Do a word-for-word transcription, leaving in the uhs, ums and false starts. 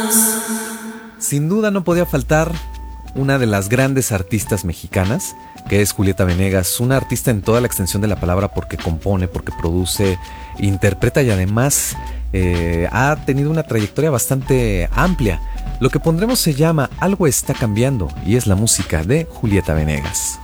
Sin duda no podía faltar una de las grandes artistas mexicanas, que es Julieta Venegas, una artista en toda la extensión de la palabra porque compone, porque produce, interpreta y además eh, ha tenido una trayectoria bastante amplia. Lo que pondremos se llama Algo está cambiando y es la música de Julieta Venegas.